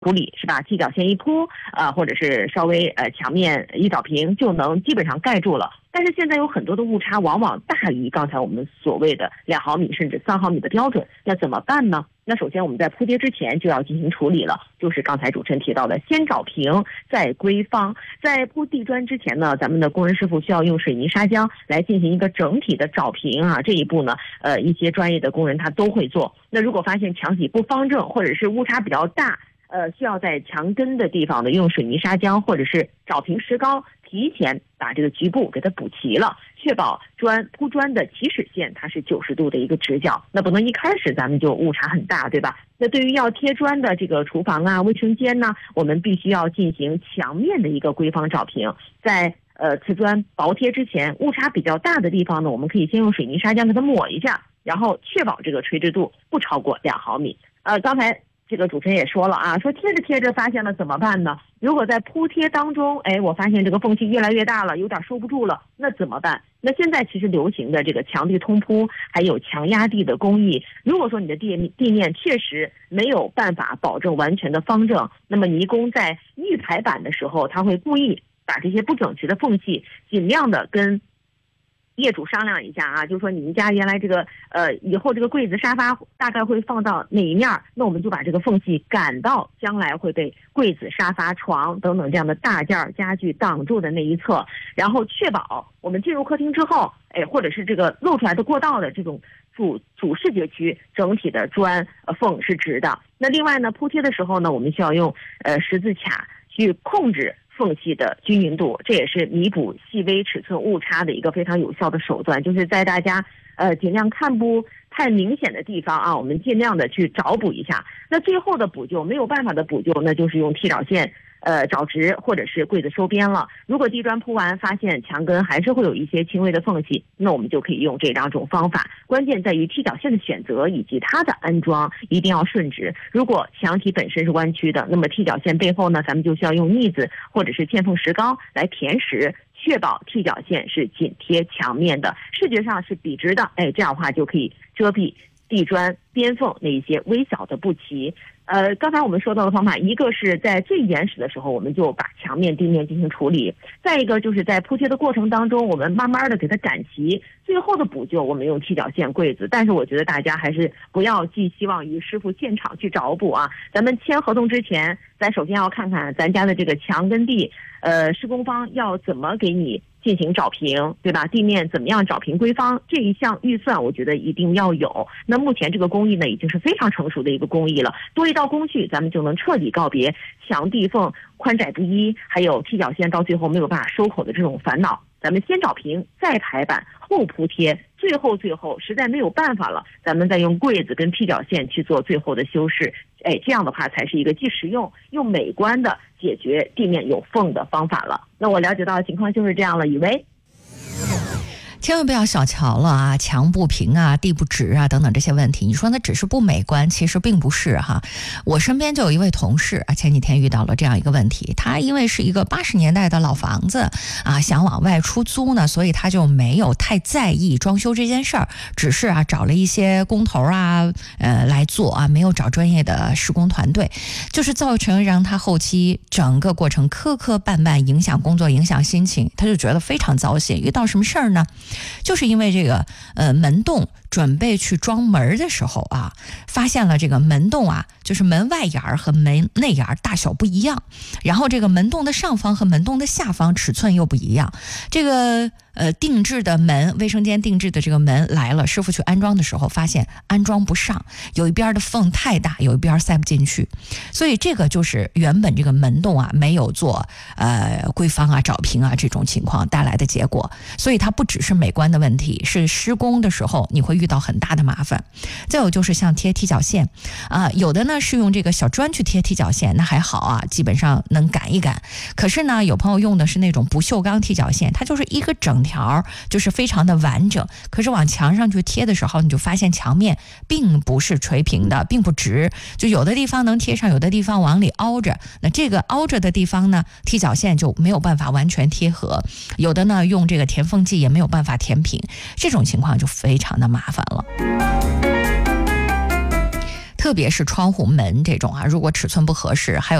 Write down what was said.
处理是吧？踢脚线一铺或者是稍微墙面一找平就能基本上盖住了。但是现在有很多的误差往往大于刚才我们所谓的2毫米甚至3毫米的标准，那怎么办呢？那首先我们在铺贴之前就要进行处理了，就是刚才主持人提到的先找平再规方。在铺地砖之前呢，咱们的工人师傅需要用水泥砂浆来进行一个整体的找平啊，这一步呢一些专业的工人他都会做。那如果发现墙体不方正或者是误差比较大，需要在墙根的地方呢用水泥砂浆或者是找平石膏提前把这个局部给它补齐了，确保铺砖的起始线它是90度的一个直角，那不能一开始咱们就误差很大，对吧？那对于要贴砖的这个厨房啊、卫生间呢，我们必须要进行墙面的一个规方找平。在瓷砖薄贴之前，误差比较大的地方呢，我们可以先用水泥砂浆给它抹一下，然后确保这个垂直度不超过2毫米。刚才这个主持人也说了啊，说贴着贴着发现了怎么办呢？如果在铺贴当中，我发现这个缝隙越来越大了，有点收不住了，那怎么办？那现在其实流行的这个墙地通铺，还有强压地的工艺，如果说你的地面确实没有办法保证完全的方正，那么泥工在预排板的时候，他会故意把这些不整齐的缝隙尽量的跟业主商量一下啊，就是说你们家原来这个以后这个柜子沙发大概会放到哪一面，那我们就把这个缝隙赶到将来会被柜子、沙发、床等等这样的大件家具挡住的那一侧，然后确保我们进入客厅之后，或者是这个露出来的过道的这种主视觉区整体的砖缝是直的。那另外呢，铺贴的时候呢，我们需要用十字卡去控制缝隙的均匀度，这也是弥补细微尺寸误差的一个非常有效的手段，就是在大家尽量看不太明显的地方啊，我们尽量的去找补一下。那最后的补救没有办法的补救，那就是用踢脚线找直或者是柜子收边了。如果地砖铺完发现墙根还是会有一些轻微的缝隙，那我们就可以用这2种方法。关键在于踢脚线的选择以及它的安装一定要顺直。如果墙体本身是弯曲的，那么踢脚线背后呢，咱们就需要用腻子或者是嵌缝石膏来填实，确保踢脚线是紧贴墙面的，视觉上是笔直的，这样的话就可以遮蔽地砖边缝那一些微小的不齐。刚才我们说到的方法，一个是在最原始的时候我们就把墙面地面进行处理，再一个就是在铺贴的过程当中我们慢慢的给它赶齐，最后的补救我们用踢脚线柜子。但是我觉得大家还是不要寄希望于师傅现场去找补啊，咱们签合同之前咱首先要看看咱家的这个墙跟地施工方要怎么给你进行找平，对吧？地面怎么样找平规方，这一项预算我觉得一定要有。那目前这个工艺呢已经是非常成熟的一个工艺了，多一道工序咱们就能彻底告别墙地缝宽窄不一，还有踢脚线到最后没有办法收口的这种烦恼。咱们先找平，再排板，后铺贴，最后实在没有办法了，咱们再用柜子跟踢脚线去做最后的修饰。这样的话才是一个既实用又美观的解决地面有缝的方法了。那我了解到的情况就是这样了，雨薇。 千万不要小瞧了啊，墙不平啊，地不直啊等等这些问题，你说那只是不美观，其实并不是哈。我身边就有一位同事啊，前几天遇到了这样一个问题，他因为是一个80年代的老房子啊，想往外出租呢，所以他就没有太在意装修这件事儿，只是找了一些工头来做啊，没有找专业的施工团队，就是造成让他后期整个过程磕磕绊绊，影响工作，影响心情，他就觉得非常糟心。遇到什么事儿呢？就是因为这个门洞准备去装门的时候啊，发现了这个门洞啊，就是门外沿和门内沿大小不一样，然后这个门洞的上方和门洞的下方尺寸又不一样。这个定制的门，卫生间定制的这个门来了，师傅去安装的时候发现安装不上，有一边的缝太大，有一边塞不进去，所以这个就是原本这个门洞没有做规方找平这种情况带来的结果。所以它不只是美观的问题，是施工的时候你会遇到很大的麻烦。再有就是像贴踢脚线有的呢是用这个小砖去贴踢脚线，那还好基本上能赶一赶。可是呢，有朋友用的是那种不锈钢踢脚线，它就是一个整条，就是非常的完整，可是往墙上去贴的时候，你就发现墙面并不是垂平的，并不直，就有的地方能贴上，有的地方往里凹着，那这个凹着的地方呢，踢脚线就没有办法完全贴合，有的呢用这个填缝剂也没有办法填平，这种情况就非常的麻烦了。 特别是窗户门这种啊，如果尺寸不合适，还有